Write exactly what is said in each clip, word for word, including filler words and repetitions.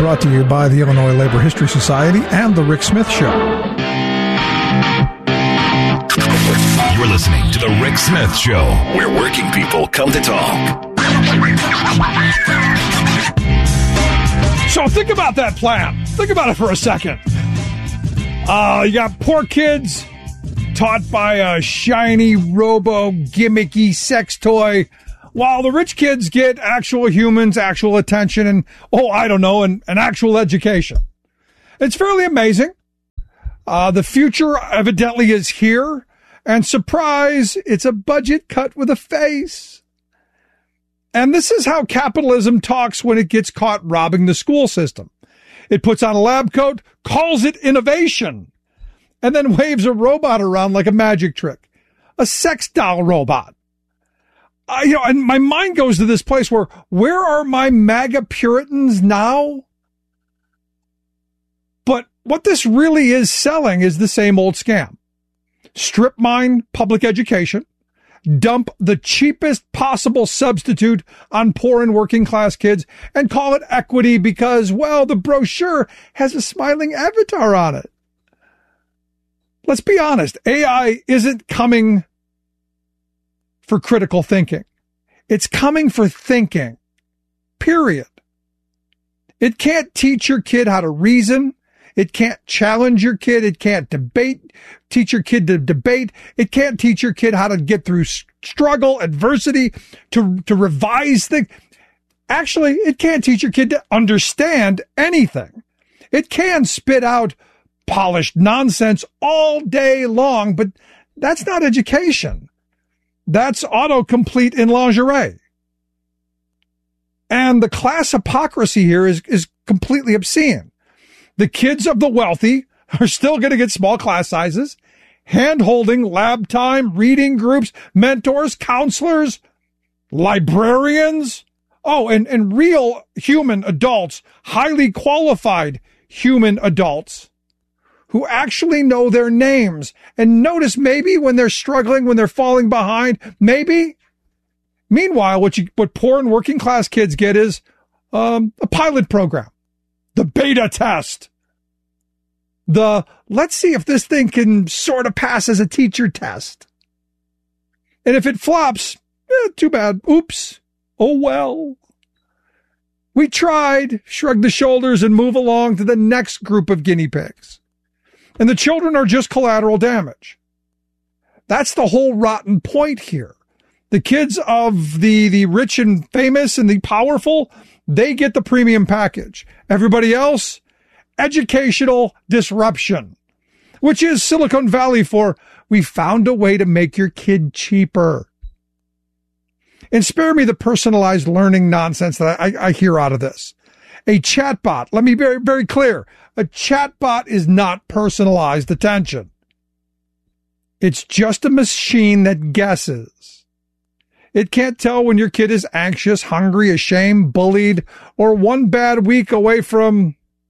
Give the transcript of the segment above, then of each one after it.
brought to you by the Illinois Labor History Society and The Rick Smith Show. You're listening to The Rick Smith Show, where working people come to talk. So think about that plan. Think about it for a second. Uh, you got poor kids taught by a shiny, robo, gimmicky sex toy, while the rich kids get actual humans, actual attention, and, oh, I don't know, an, an actual education. It's fairly amazing. Uh, the future evidently is here, and surprise, it's a budget cut with a face. And this is how capitalism talks when it gets caught robbing the school system. It puts on a lab coat, calls it innovation, and then waves a robot around like a magic trick. A sex doll robot. Uh, you know, and my mind goes to this place where, where are my MAGA Puritans now? But what this really is selling is the same old scam. Strip mine public education. Dump the cheapest possible substitute on poor and working class kids and call it equity because, well, the brochure has a smiling avatar on it. Let's be honest. A I isn't coming for critical thinking. It's coming for thinking. Period. It can't teach your kid how to reason. It can't challenge your kid. It can't debate, teach your kid to debate. It can't teach your kid how to get through struggle, adversity, to, to revise things. Actually, it can't teach your kid to understand anything. It can spit out polished nonsense all day long, but that's not education. That's autocomplete in lingerie. And the class hypocrisy here is, is completely obscene. The kids of the wealthy are still going to get small class sizes, hand-holding, lab time, reading groups, mentors, counselors, librarians. Oh, and, and real human adults, highly qualified human adults who actually know their names. And notice maybe when they're struggling, when they're falling behind, maybe. Meanwhile, what you, what poor and working class kids get is um, a pilot program. The beta test. The, let's see if this thing can sort of pass as a teacher test. And if it flops, eh, too bad. Oops. Oh, well. We tried, shrug the shoulders, and move along to the next group of guinea pigs. And the children are just collateral damage. That's the whole rotten point here. The kids of the, the rich and famous and the powerful, they get the premium package. Everybody else, educational disruption, which is Silicon Valley for, we found a way to make your kid cheaper. And spare me the personalized learning nonsense that I, I hear out of this. A chatbot, let me be very, very clear. A chatbot is not personalized attention. It's just a machine that guesses. It can't tell when your kid is anxious, hungry, ashamed, bullied, or one bad week away from,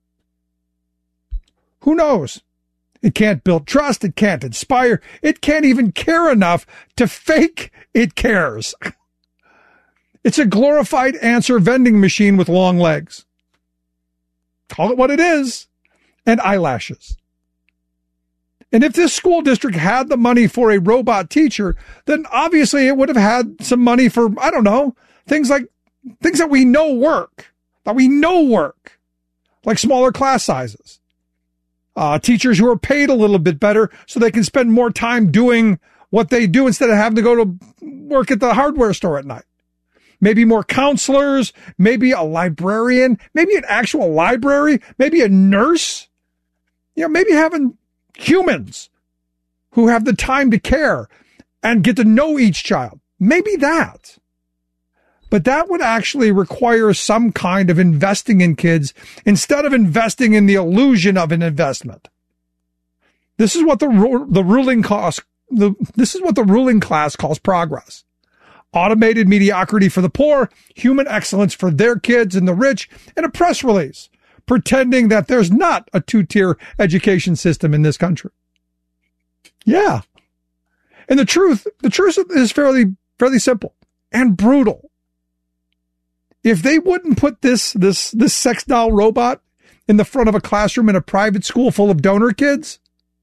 who knows? It can't build trust. It can't inspire. It can't even care enough to fake it cares. It's a glorified answer vending machine with long legs. Call it what it is. And eyelashes. And if this school district had the money for a robot teacher, then obviously it would have had some money for, I don't know, things like, things that we know work, that we know work, like smaller class sizes. Uh, teachers who are paid a little bit better so they can spend more time doing what they do instead of having to go to work at the hardware store at night. Maybe more counselors, maybe a librarian, maybe an actual library, maybe a nurse. You know, maybe having humans who have the time to care and get to know each child. Maybe that. But that would actually require some kind of investing in kids instead of investing in the illusion of an investment. This is what the the ruling class the this is what the ruling class calls progress. Automated mediocrity for the poor, human excellence for their kids and the rich, and a press release pretending that there's not a two-tier education system in this country. Yeah. And the truth, the truth is fairly, fairly simple and brutal. If they wouldn't put this, this, this sex doll robot in the front of a classroom in a private school full of donor kids,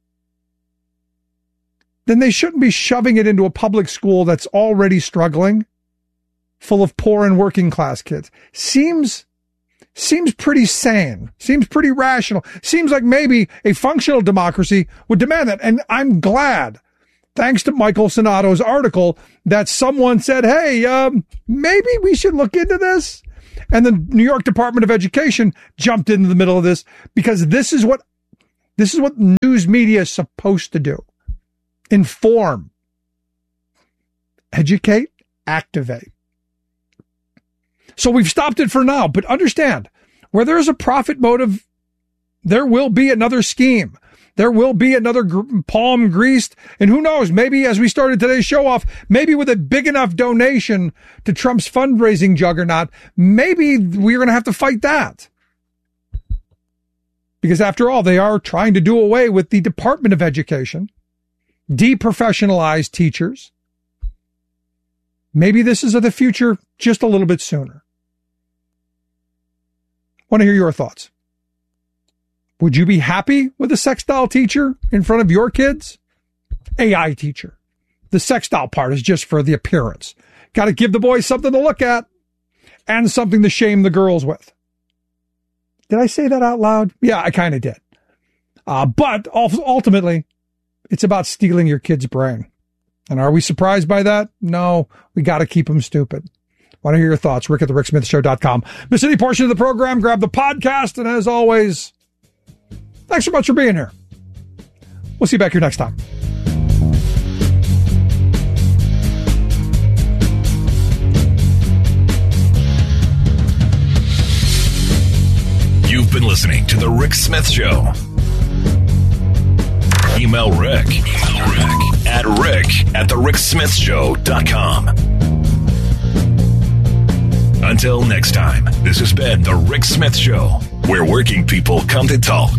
then they shouldn't be shoving it into a public school that's already struggling, full of poor and working class kids. Seems, seems pretty sane. Seems pretty rational. Seems like maybe a functional democracy would demand that. And I'm glad, thanks to Michael Sonato's article, that someone said, hey, um, maybe we should look into this. And the New York Department of Education jumped into the middle of this, because this is what, this is what news media is supposed to do. Inform, educate, activate. So we've stopped it for now, but understand, where there is a profit motive, there will be another scheme. There will be another gr- palm greased, and who knows, maybe as we started today's show off, maybe with a big enough donation to Trump's fundraising juggernaut, maybe we're going to have to fight that. Because after all, they are trying to do away with the Department of Education, deprofessionalize teachers. Maybe this is of the future just a little bit sooner. Want to hear your thoughts. Would you be happy with a sex doll teacher in front of your kids? A I teacher. The sex doll part is just for the appearance. Got to give the boys something to look at and something to shame the girls with. Did I say that out loud? Yeah, I kind of did. Uh, but ultimately, it's about stealing your kid's brain. And are we surprised by that? No, we got to keep them stupid. Want to hear your thoughts? Rick at the Rick Smith Show dot com. Miss any portion of the program, grab the podcast. And as always, thanks so much for being here. We'll see you back here next time. You've been listening to The Rick Smith Show. Email Rick, Email Rick at rick at the rick smith show dot com. Until next time, this has been The Rick Smith Show, where working people come to talk.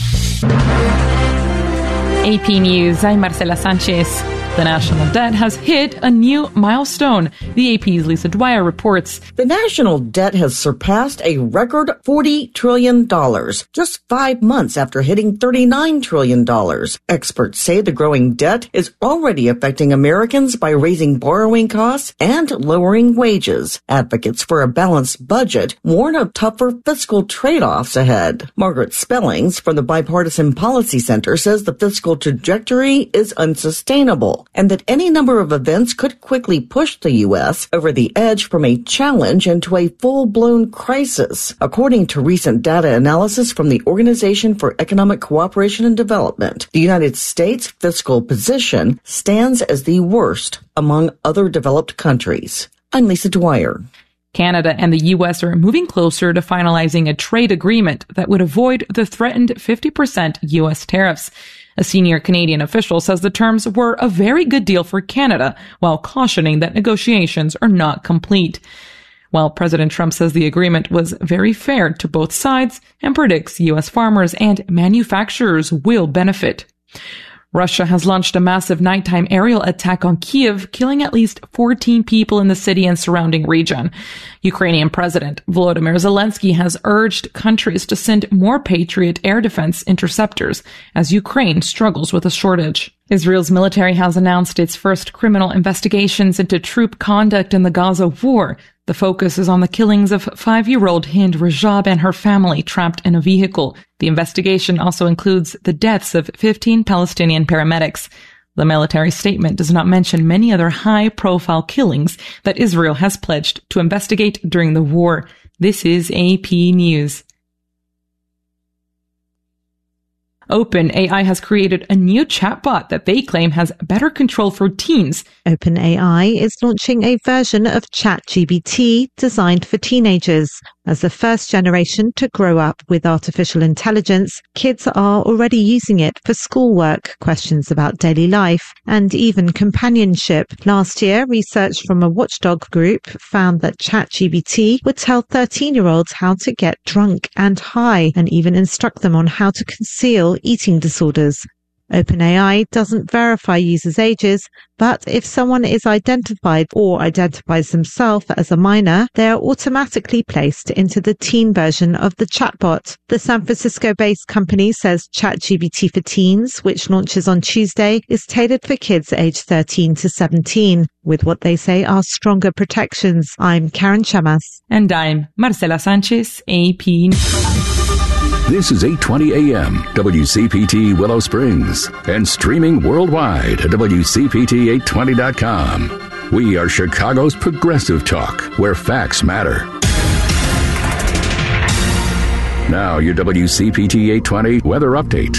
A P News, I'm Marcela Sanchez. The national debt has hit a new milestone. The A P's Lisa Dwyer reports. The national debt has surpassed a record forty trillion dollars, just five months after hitting thirty-nine trillion dollars. Experts say the growing debt is already affecting Americans by raising borrowing costs and lowering wages. Advocates for a balanced budget warn of tougher fiscal trade-offs ahead. Margaret Spellings from the Bipartisan Policy Center says the fiscal trajectory is unsustainable, and that any number of events could quickly push the U S over the edge from a challenge into a full-blown crisis. According to recent data analysis from the Organization for Economic Cooperation and Development, the United States' fiscal position stands as the worst among other developed countries. I'm Lisa Dwyer. Canada and the U S are moving closer to finalizing a trade agreement that would avoid the threatened fifty percent U S tariffs. A senior Canadian official says the terms were a very good deal for Canada, while cautioning that negotiations are not complete. While President Trump says the agreement was very fair to both sides and predicts U S farmers and manufacturers will benefit. Russia has launched a massive nighttime aerial attack on Kyiv, killing at least fourteen people in the city and surrounding region. Ukrainian President Volodymyr Zelensky has urged countries to send more Patriot air defense interceptors as Ukraine struggles with a shortage. Israel's military has announced its first criminal investigations into troop conduct in the Gaza war. The focus is on the killings of five-year-old Hind Rajab and her family trapped in a vehicle. The investigation also includes the deaths of fifteen Palestinian paramedics. The military statement does not mention many other high-profile killings that Israel has pledged to investigate during the war. This is A P News. OpenAI has created a new chatbot that they claim has better control for teens. OpenAI is launching a version of ChatGPT designed for teenagers. As the first generation to grow up with artificial intelligence, kids are already using it for schoolwork, questions about daily life, and even companionship. Last year, research from a watchdog group found that ChatGPT would tell thirteen-year-olds how to get drunk and high, and even instruct them on how to conceal eating disorders. OpenAI doesn't verify users' ages, but if someone is identified or identifies themselves as a minor, they are automatically placed into the teen version of the chatbot. The San Francisco-based company says ChatGPT for Teens, which launches on Tuesday, is tailored for kids aged thirteen to seventeen, with what they say are stronger protections. I'm Karen Chamas. And I'm Marcela Sanchez, A P. This is eight twenty A M, W C P T Willow Springs, and streaming worldwide at W C P T eight twenty dot com. We are Chicago's progressive talk, where facts matter. Now, your W C P T eight twenty weather update.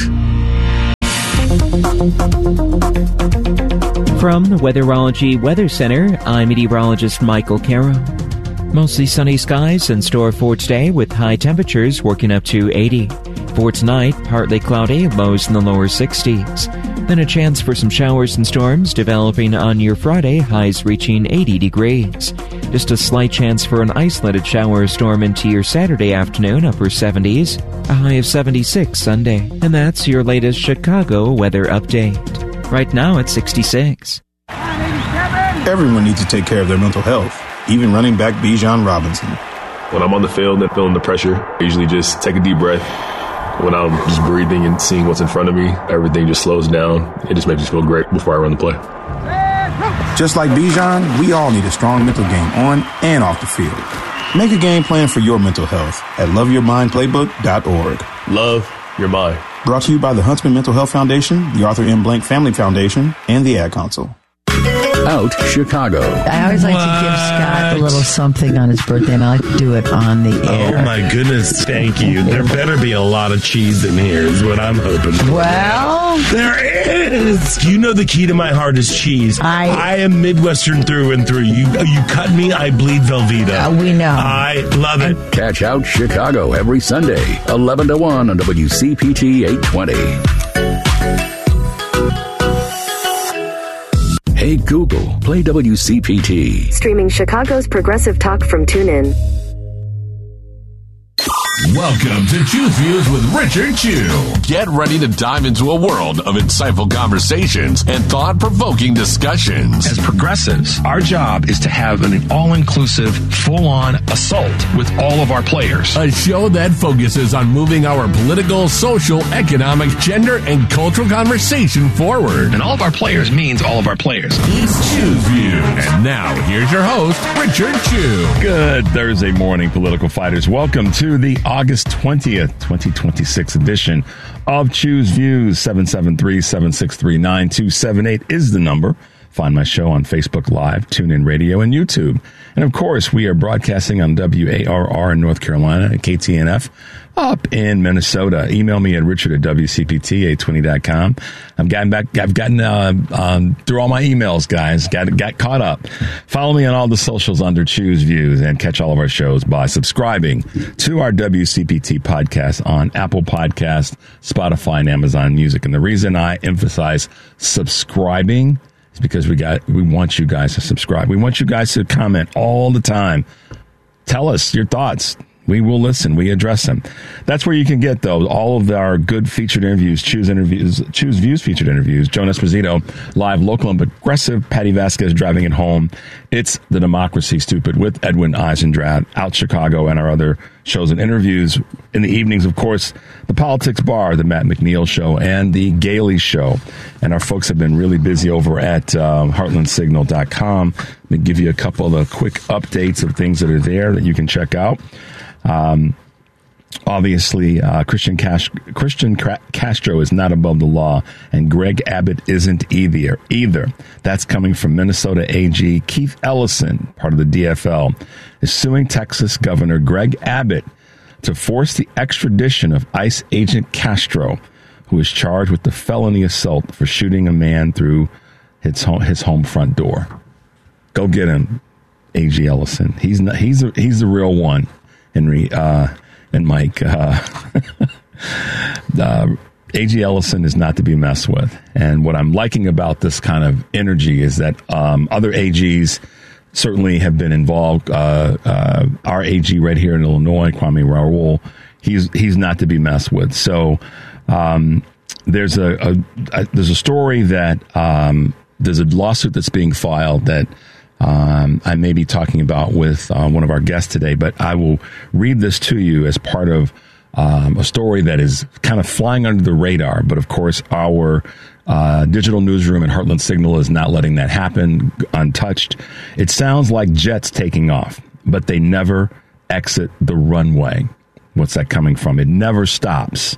From the Weatherology Weather Center, I'm meteorologist Michael Caro. Mostly sunny skies in store for today with high temperatures working up to eighty. For tonight, partly cloudy, lows in the lower sixties. Then a chance for some showers and storms developing on your Friday, highs reaching eighty degrees. Just a slight chance for an isolated shower or storm into your Saturday afternoon, upper seventies. A high of seventy-six Sunday. And that's your latest Chicago weather update. Right now it's sixty-six. Everyone needs to take care of their mental health. Even running back Bijan Robinson. When I'm on the field and feeling the pressure, I usually just take a deep breath. When I'm just breathing and seeing what's in front of me, everything just slows down. It just makes me feel great before I run the play. Just like Bijan, we all need a strong mental game on and off the field. Make a game plan for your mental health at love your mind playbook dot org. Love your mind. Brought to you by the Huntsman Mental Health Foundation, the Arthur M. Blank Family Foundation, and the Ad Council. Out Chicago. I always like what? to give Scott a little something on his birthday, and I like to do it on the air. Oh, my goodness. Thank you. There better be a lot of cheese in here is what I'm hoping for. Well, there is. You know the key to my heart is cheese. I, I am Midwestern through and through. You you cut me, I bleed Velveeta. Uh, we know. I love it. Catch Out Chicago every Sunday, eleven to one on W C P T eight twenty. Hey Google, play W C P T. Streaming Chicago's progressive talk from TuneIn. Welcome to Choose Views with Richard Chew. Get ready to dive into a world of insightful conversations and thought-provoking discussions. As progressives, our job is to have an all-inclusive, full-on assault with all of our players. A show that focuses on moving our political, social, economic, gender, and cultural conversation forward. And all of our players means all of our players. It's Choose Views. And now, here's your host, Richard Chew. Good Thursday morning, political fighters. Welcome to the August twentieth, twenty twenty-six edition of Choose Views. Seven seven three, seven six three, nine two seven eight is the number. Find my show on Facebook Live, TuneIn Radio, and YouTube. And of course, we are broadcasting on W A R R in North Carolina and K T N F up in Minnesota. Email me at richard at W C P T eight twenty dot com. I've gotten back, I've gotten uh, um, through all my emails, guys. Got got caught up. Follow me on all the socials under Choose Views and catch all of our shows by subscribing to our W C P T podcast on Apple Podcasts, Spotify, and Amazon Music. And the reason I emphasize subscribing is because we got we want you guys to subscribe. We want you guys to comment all the time. Tell us your thoughts. We will listen. We address them. That's where you can get, though, all of our good featured interviews, Choose interviews, Choose Views featured interviews. Joan Esposito, live, local, and progressive. Patty Vasquez driving it home. It's The Democracy Stupid with Edwin Eisendrath, Out Chicago, and our other shows and interviews. In the evenings, of course, The Politics Bar, The Matt McNeil Show, and The Gailey Show. And our folks have been really busy over at uh, heartland signal dot com. Let me give you a couple of quick updates of things that are there that you can check out. Um, obviously, uh, Christian Cash, Christian Castro is not above the law, and Greg Abbott isn't either. Either. That's coming from Minnesota A G Keith Ellison, part of the D F L, is suing Texas Governor Greg Abbott to force the extradition of ICE agent Castro, who is charged with the felony assault for shooting a man through his home, his home front door. Go get him, A G Ellison. He's not, he's a, he's the real one. Henry uh, and Mike, uh, uh, A G Ellison is not to be messed with. And what I'm liking about this kind of energy is that um, other A Gs certainly have been involved. Uh, uh, our A G right here in Illinois, Kwame Raoul, he's he's not to be messed with. So um, there's a, a, a there's a story that um, there's a lawsuit that's being filed that um, I may be talking about with uh, one of our guests today, but I will read this to you as part of um, a story that is kind of flying under the radar. But of course, our uh, digital newsroom at Heartland Signal is not letting that happen untouched. It sounds like jets taking off, but they never exit the runway. What's that coming from? It never stops.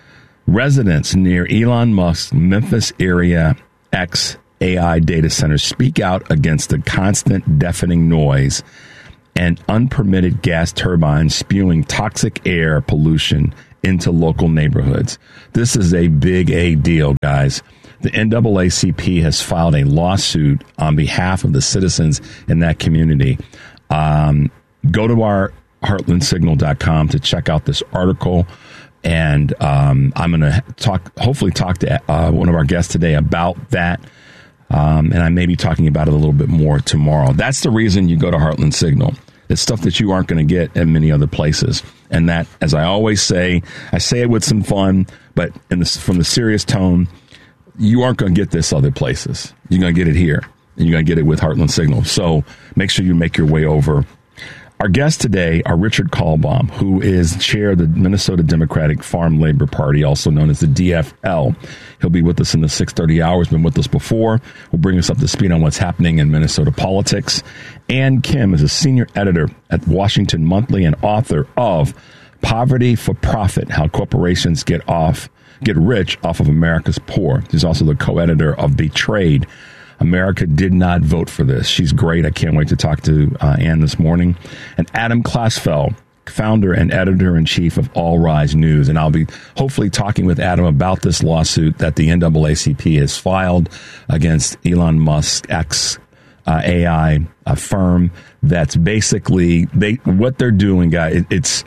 Residents near Elon Musk's Memphis area X A I data centers speak out against the constant deafening noise and unpermitted gas turbines spewing toxic air pollution into local neighborhoods. This is a big A deal, guys. The N double A C P has filed a lawsuit on behalf of the citizens in that community. Um, go to our heartland signal dot com to check out this article. And um, I'm going to talk, hopefully talk to uh, one of our guests today about that. Um, and I may be talking about it a little bit more tomorrow. That's the reason you go to Heartland Signal. It's stuff that you aren't going to get at many other places. And that, as I always say, I say it with some fun, but in the, from the serious tone, you aren't going to get this other places. You're going to get it here, and you're going to get it with Heartland Signal. So make sure you make your way over. Our guests today are Richard Kalbaum, who is chair of the Minnesota Democratic Farm Labor Party, also known as the D F L. He'll be with us in the six thirty hours, been with us before. Will bring us up to speed on what's happening in Minnesota politics. Ann Kim is a senior editor at Washington Monthly and author of Poverty for Profit, How Corporations Get Off, Get Rich Off of America's Poor. She's also the co-editor of Betrayed, America Did Not Vote for This. She's great. I can't wait to talk to uh, Ann this morning. And Adam Klasfeld, founder and editor-in-chief of All Rise News. And I'll be hopefully talking with Adam about this lawsuit that the N double A C P has filed against Elon Musk X uh, A I, a firm that's basically, they what they're doing, guys, it, it's,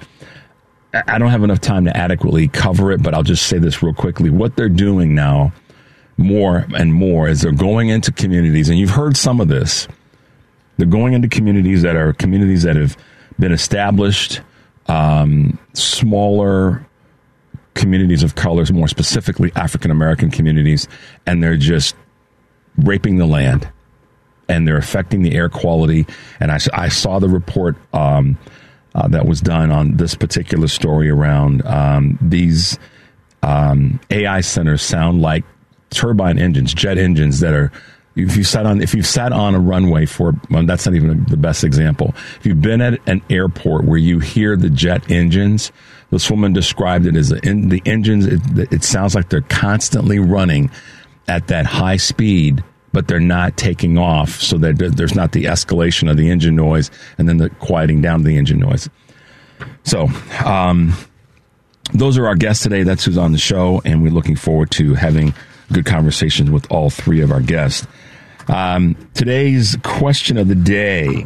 I don't have enough time to adequately cover it, but I'll just say this real quickly. What they're doing now more and more as they're going into communities, and you've heard some of this, they're going into communities that are communities that have been established, um, smaller communities of colors, more specifically African-American communities, and they're just raping the land, and they're affecting the air quality. And I, I saw the report um, uh, that was done on this particular story around um, these um, A I centers sound like turbine engines, jet engines that are, if you sat on, if you've sat on a runway for, well, that's not even the best example. If you've been at an airport where you hear the jet engines, this woman described it as the, in, the engines, it, it sounds like they're constantly running at that high speed, but they're not taking off, so that there's not the escalation of the engine noise and then the quieting down of the engine noise. So, um, those are our guests today. That's who's on the show, and we're looking forward to having good conversations with all three of our guests. Um, today's question of the day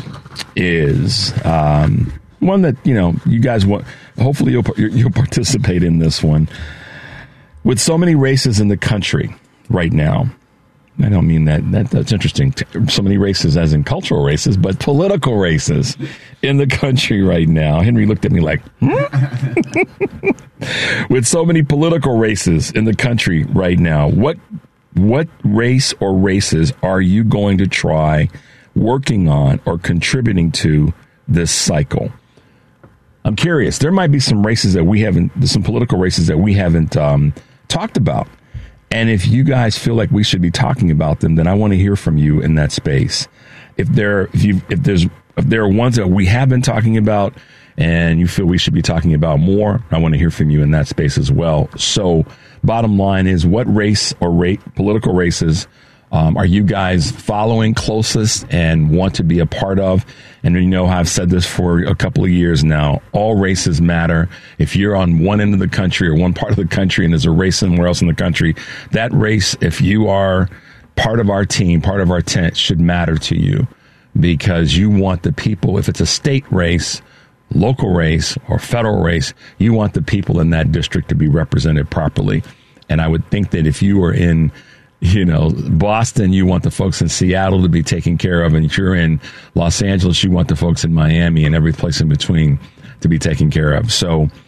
is um, one that, you know, you guys want, hopefully you'll, you'll participate in this one. With so many races in the country right now, I don't mean that, that that's interesting. So many races as in cultural races, but political races in the country right now. Henry looked at me like, hmm? With so many political races in the country right now, what what race or races are you going to try working on or contributing to this cycle? I'm curious. There might be some races that we haven't, some political races that we haven't um, talked about. And if you guys feel like we should be talking about them, then I want to hear from you in that space. If there, if you, if there's, if there are ones that we have been talking about and you feel we should be talking about more, I want to hear from you in that space as well. So bottom line is, what race or rate, political races um, are you guys following closest and want to be a part of? And you know how I've said this for a couple of years now, all races matter. If you're on one end of the country or one part of the country and there's a race somewhere else in the country, that race, if you are part of our team, part of our tent, should matter to you, because you want the people, if it's a state race, local race, or federal race, you want the people in that district to be represented properly. And I would think that if you are in, you know, Boston, you want the folks in Seattle to be taken care of. And if you're in Los Angeles, you want the folks in Miami and every place in between to be taken care of. So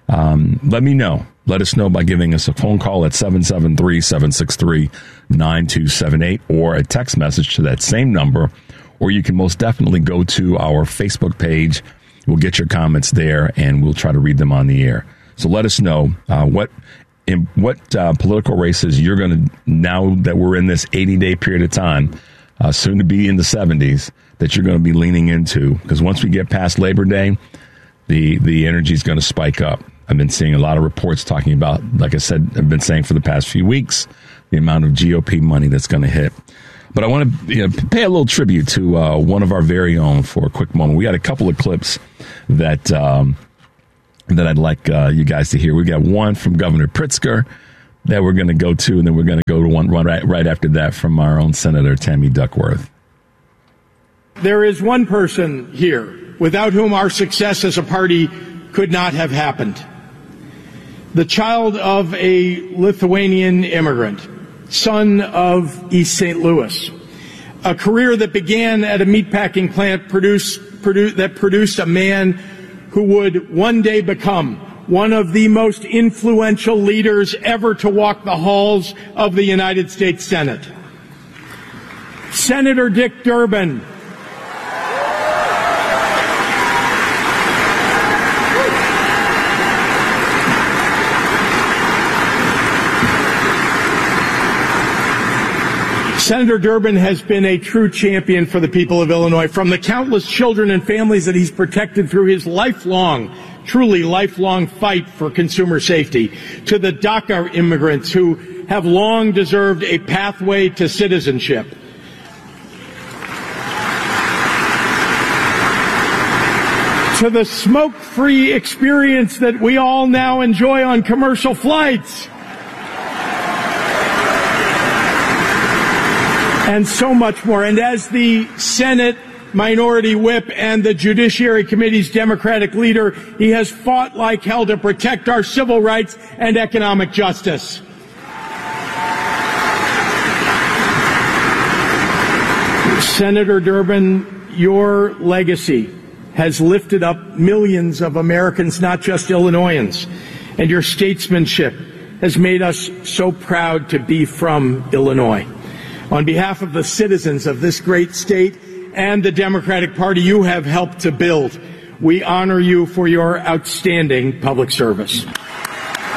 Um, let me know. Let us know by giving us a phone call at seven seven three, seven six three, nine two seven eight or a text message to that same number. Or you can most definitely go to our Facebook page. We'll get your comments there, and we'll try to read them on the air. So let us know uh, what in what uh, political races you're going to, now that we're in this eighty-day period of time, uh, soon to be in the seventies, that you're going to be leaning into. Because once we get past Labor Day, the, the energy is going to spike up. I've been seeing a lot of reports talking about, like I said, I've been saying for the past few weeks, the amount of G O P money that's going to hit. But I want to you know, pay a little tribute to uh, one of our very own for a quick moment. We got a couple of clips that um, that I'd like uh, you guys to hear. We got one from Governor Pritzker that we're going to go to, and then we're going to go to one right, right after that from our own Senator Tammy Duckworth. There is one person here without whom our success as a party could not have happened. The child of a Lithuanian immigrant, son of East Saint Louis, a career that began at a meatpacking plant produce, produce, that produced a man who would one day become one of the most influential leaders ever to walk the halls of the United States Senate. Senator Dick Durbin. Senator Durbin has been a true champion for the people of Illinois, from the countless children and families that he's protected through his lifelong, truly lifelong fight for consumer safety, to the DACA immigrants who have long deserved a pathway to citizenship. To the smoke-free experience that we all now enjoy on commercial flights. And so much more. And as the Senate Minority Whip and the Judiciary Committee's Democratic leader, he has fought like hell to protect our civil rights and economic justice. Senator Durbin, your legacy has lifted up millions of Americans, not just Illinoisans, and your statesmanship has made us so proud to be from Illinois. On behalf of the citizens of this great state and the Democratic Party you have helped to build, we honor you for your outstanding public service.